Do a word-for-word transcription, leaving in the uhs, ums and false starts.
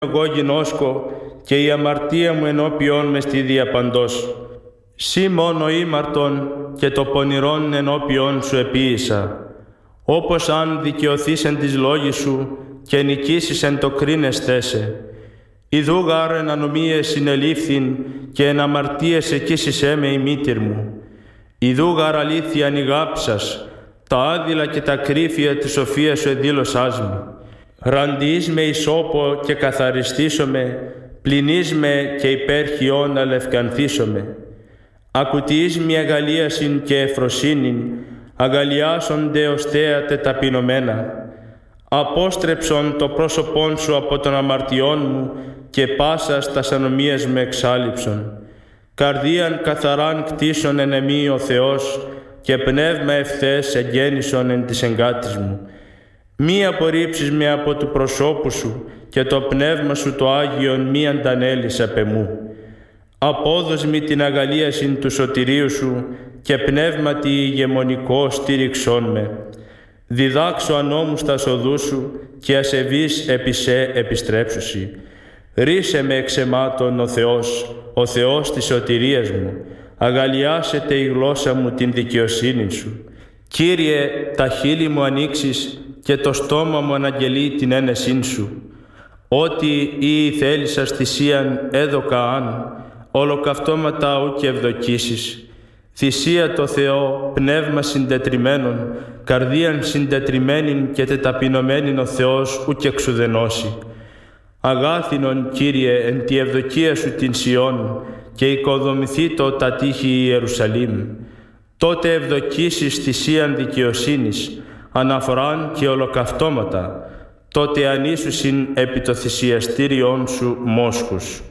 εγώ γινώσκω και η αμαρτία μου ενώπιόν με στη διαπαντός. Σύ μόνο ήμαρτον και το πονηρόν ενώπιόν σου επίησα. Όπως αν δικαιωθείς εν της λόγης σου και νικήσεις εν το κρίνεστέ σε. Ιδού γάρ εν ανομίες συνελήφθην και εν αμαρτίες εκείσισέ με η μήτηρ μου. Ιδού γάρ αλήθεια ανηγάψας, τα άδειλα και τα κρύφια της σοφίας σου εδήλωσάς μου. Ραντιείς με ισόπο και καθαριστήσομαι, πληνείς με και υπέρχιον αλευκανθήσομαι. Ακουτιείς μη αγαλίασιν και εφροσύνην, αγαλιάσονται οστέα τεταπεινωμένα. Απόστρεψον το πρόσωπόν σου από των αμαρτιών μου και πάσας τας ανομίας με εξάλειψον. Καρδίαν καθαράν κτίσον εν εμή ο Θεός και πνεύμα ευθές εγγέννησον εν της εγκάτης μου. Μη απορρίψεις με από του προσώπου σου και το πνεύμα σου το Άγιον μη αντανέλεις απ' εμού. Απόδος μη την αγαλίασιν του σωτηρίου σου και πνεύματι ηγεμονικό στήριξόν με. Διδάξω ανώμους τα οδού σου και ασεβείς επί σε επιστρέψουσι. Ρίσε με εξαιμάτων ο Θεός, ο Θεός της σωτηρίας μου. Αγαλιάσετε η γλώσσα μου την δικαιοσύνη σου. Κύριε, τα χείλη μου ανοίξεις και το στόμα μου αναγγελεί την ένεσήν σου. Ότι ή θέλησας θυσίαν έδωκα αν, ολοκαυτώματα ου και ευδοκίσεις. Θυσία το Θεό, πνεύμα συντετριμένον, καρδίαν συντετριμένην και τεταπεινωμένην ο Θεός ου και εξουδενώσει. Αγάθινον, Κύριε, εν τη ευδοκία σου την Σιών και οικοδομηθεί το τα τείχη Ιερουσαλήμ. Τότε ευδοκίσεις θυσίαν δικαιοσύνης, αναφοράν και ολοκαυτώματα, τότε ανήσουσιν επί το θυσιαστήριον σου μόσχους.